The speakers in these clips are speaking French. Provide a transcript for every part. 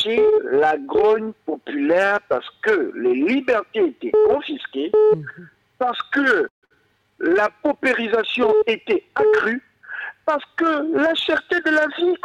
provoqué la grogne populaire parce que les libertés étaient confisquées, parce que la paupérisation était accrue, parce que la cherté de la vie.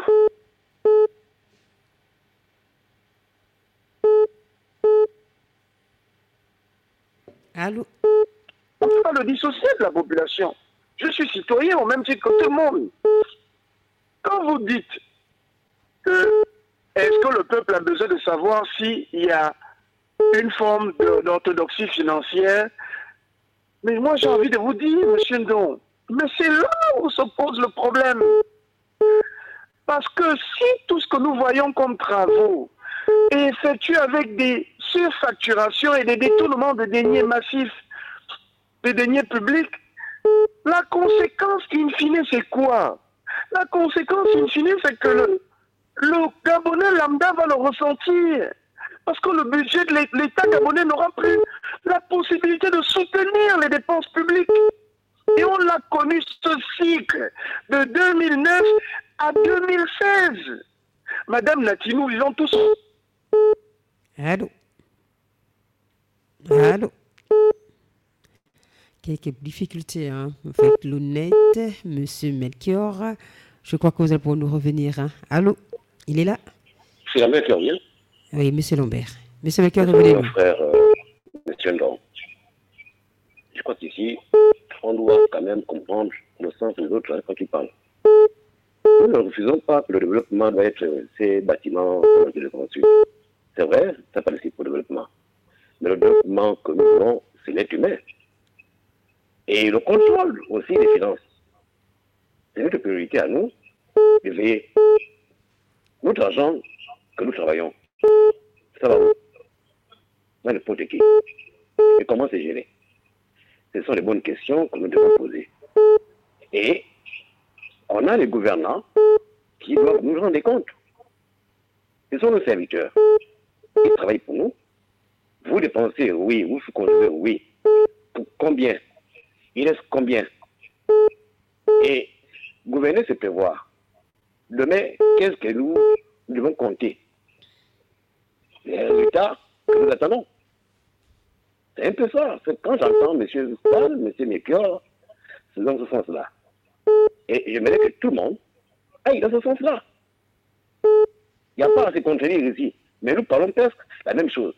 Allô? On ne peut pas le dissocier de la population. Je suis citoyen au même titre que tout le monde. Quand vous dites que est-ce que le peuple a besoin de savoir s'il y a une forme d'orthodoxie financière, mais moi j'ai envie de vous dire, monsieur Ndon, mais c'est là où se pose le problème. Parce que si tout ce que nous voyons comme travaux est effectué avec des surfacturations et des détournements de deniers massifs, de deniers publics, la conséquence in fine c'est quoi? La conséquence in fine c'est que le Gabonais lambda va le ressentir. Parce que le budget de l'État gabonais n'aura plus la possibilité de soutenir les dépenses publiques. Et on l'a connu ce cycle de 2009 à 2016. Madame Natinou, ils ont tous... Allô? Allô? Quelques difficultés, hein, avec l'honnête monsieur Melchior. Je crois que vous allez pouvoir nous revenir. Hein. Allô? Il est là? C'est la même qui revient. Oui, monsieur Lambert. Monsieur Melchior, revenez-nous. Mon frère, monsieur Ndon. Je crois qu'ici, on doit quand même comprendre le sens de l'autre hein, quand il parle. Nous ne refusons pas que le développement doit être ces bâtiments qui le construisent. C'est vrai, ça participe au développement. Mais le développement que nous voulons, c'est l'être humain. Et le contrôle aussi des finances. C'est notre priorité à nous de veiller. Notre argent que nous travaillons, ça va où? Dans n'importe qui. Et comment c'est géré? Ce sont les bonnes questions que nous devons poser. Et on a les gouvernants qui doivent nous rendre compte. Ce sont nos serviteurs. Ils travaillent pour nous. Vous dépensez, oui. Vous conduisez, oui. Pour combien? Il reste combien? Et gouverner, c'est prévoir. Demain, qu'est-ce que nous devons compter? Les résultats que nous attendons. C'est un peu ça. Quand j'entends M. Stal, M. Melchior, c'est dans ce sens-là. Et j'aimerais que tout le monde aille dans ce sens-là. Il n'y a pas à se contredire ici. Mais nous parlons presque la même chose.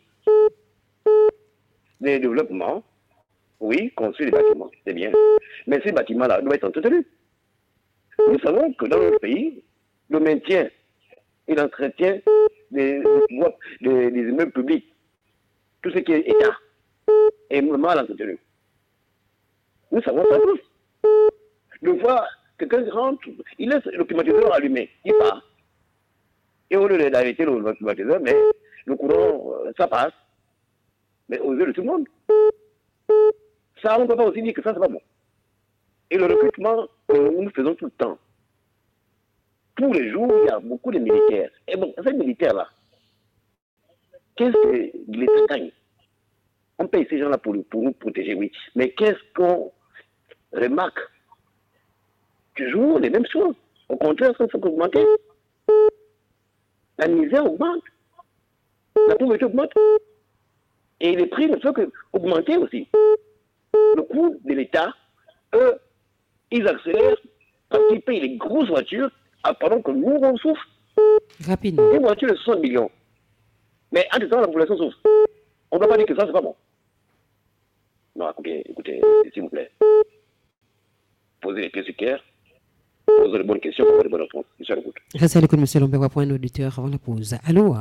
Les développements, oui, construire des bâtiments, c'est bien. Mais ces bâtiments-là doivent être entretenus. Nous savons que dans notre pays, le maintien et l'entretien des immeubles publics, tout ce qui est État, est mal entretenu. Nous savons ça tous. Une fois, quelqu'un rentre, il laisse le climatiseur allumé, il part. Et au lieu d'arrêter le climatiseur, mais le courant, ça passe. Mais aux yeux de tout le monde. Ça, on ne peut pas aussi dire que ça, c'est pas bon. Et le recrutement que nous faisons tout le temps. Tous les jours, il y a beaucoup de militaires. Et bon, ces militaires-là, qu'est-ce que l'État gagne? On paye ces gens-là pour nous protéger, oui. Mais qu'est-ce qu'on remarque? Toujours les mêmes choses. Au contraire, ça fait augmenter. La misère augmente. La pauvreté augmente. Et les prix ne font qu'augmenter aussi. Le coût de l'État, eux, ils accélèrent parce qu'ils payent les grosses voitures pendant que nous, on souffre. Rapidement. Une voiture de 60 millions. Mais en tout temps, la population souffre. On ne doit pas dire que ça, c'est pas bon. Non, écoutez, s'il vous plaît. Posez les questions claires. Posez les bonnes questions pour avoir les bonnes réponses. Je suis à l'écoute. Restez à l'écoute, monsieur Lambert, on va prendre un auditeur avant la pause. Allô?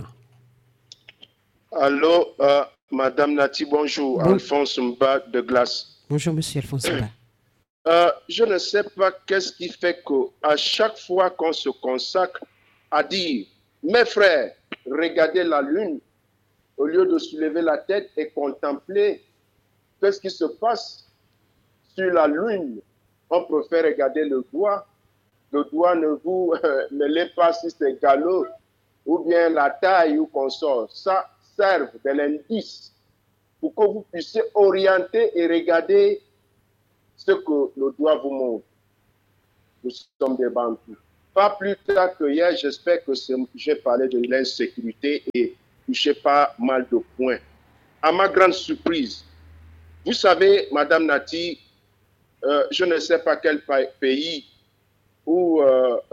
Allô, Madame Nati, bonjour. Bon. Alphonse Mba de Glace. Bonjour, monsieur Alphonse Mba. Je ne sais pas qu'est-ce qui fait qu'à chaque fois qu'on se consacre à dire « Mes frères, regardez la lune », au lieu de soulever la tête et contempler qu'est-ce qui se passe sur la lune, on préfère regarder le doigt. Le doigt, ne vous mêlez pas si c'est galop ou bien la taille ou qu'on sort. Ça serve de l'indice pour que vous puissiez orienter et regarder ce que le doigt vous montre. Nous sommes des Bantous. pas plus tard que hier, j'espère que j'ai parlé de l'insécurité et touché pas mal de points. À ma grande surprise, vous savez, Madame Nati, je ne sais pas quel pays où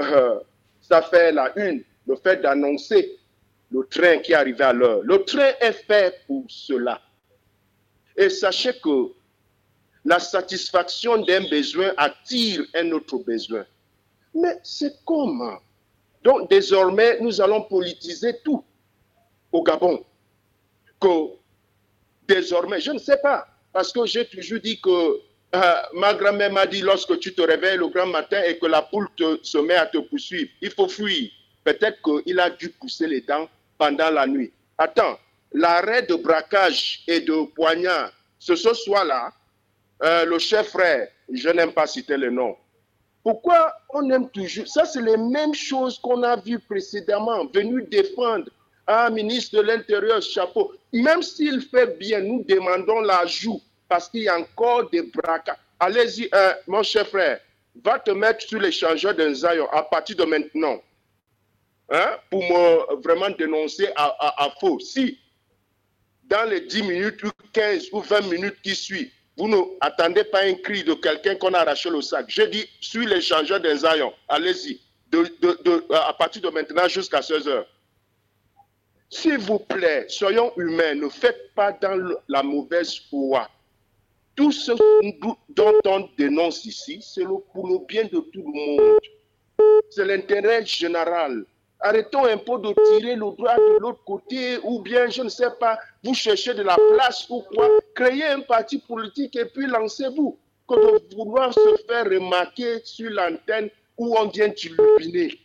ça fait la une, le fait d'annoncer le train qui est arrivé à l'heure. Le train est fait pour cela. Et sachez que la satisfaction d'un besoin attire un autre besoin. Mais c'est comment? Donc désormais, nous allons politiser tout au Gabon. Que désormais, je ne sais pas, parce que j'ai toujours dit que ma grand-mère m'a dit lorsque tu te réveilles le grand matin et que la poule se met à te poursuivre, il faut fuir. Peut-être qu'il a dû pousser les dents pendant la nuit. Attends, l'arrêt de braquage et de poignard, ce soir-là, le chef frère, je n'aime pas citer le nom. Pourquoi on aime toujours? Ça, c'est les mêmes choses qu'on a vues précédemment, venu défendre un ministre de l'Intérieur, chapeau. Même s'il fait bien, nous demandons l'ajout parce qu'il y a encore des braquages. Allez-y, mon chef frère, va te mettre sur l'échangeur d'un Zion à partir de maintenant. Hein, pour me vraiment dénoncer à faux. Si dans les 10 minutes ou 15 ou 20 minutes qui suivent, vous n'attendez pas un cri de quelqu'un qu'on a arraché le sac. J'ai dit, sur l'échangeur des Zion, allez-y, à partir de maintenant jusqu'à 16 heures. S'il vous plaît, soyons humains, ne faites pas dans la mauvaise foi. Tout ce dont on dénonce ici, c'est pour le bien de tout le monde. C'est l'intérêt général. Arrêtons un peu de tirer le droit de l'autre côté ou bien, je ne sais pas, vous cherchez de la place ou quoi. Créez un parti politique et puis lancez-vous. Que de vouloir se faire remarquer sur l'antenne où on vient t'illuminer.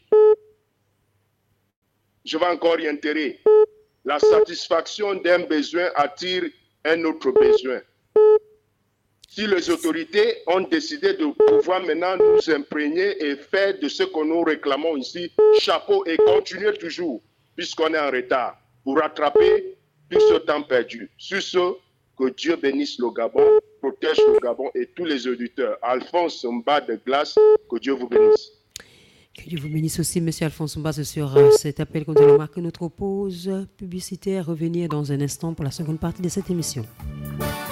Je vais encore y intéresser. La satisfaction d'un besoin attire un autre besoin. Si les autorités ont décidé de pouvoir maintenant nous imprégner et faire de ce que nous réclamons ici, chapeau et continuer toujours, puisqu'on est en retard, pour rattraper tout ce temps perdu. Sur ce, que Dieu bénisse le Gabon, protège le Gabon et tous les auditeurs. Alphonse Mba de Glace, que Dieu vous bénisse. Que Dieu vous bénisse aussi, M. Alphonse Mba, sur cet appel qu'on a marqué notre pause publicitaire. Revenir dans un instant pour la seconde partie de cette émission.